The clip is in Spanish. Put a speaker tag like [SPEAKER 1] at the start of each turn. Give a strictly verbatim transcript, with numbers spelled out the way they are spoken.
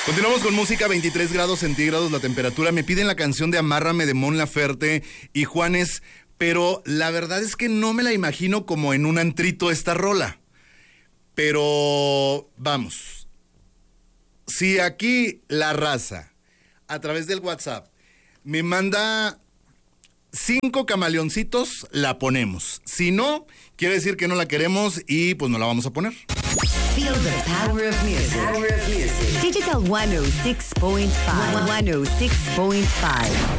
[SPEAKER 1] Continuamos con música, veintitrés grados centígrados la temperatura. Me piden la canción de Amárrame de Mon Laferte y Juanes, pero la verdad es que no me la imagino como en un antrito esta rola. Pero vamos, si aquí la raza, a través del WhatsApp, me manda cinco camaleoncitos, la ponemos. Si no, quiere decir que no la queremos y pues no la vamos a poner.
[SPEAKER 2] Feel the power of music. Power of music. Digital ciento seis punto cinco. ciento seis punto cinco.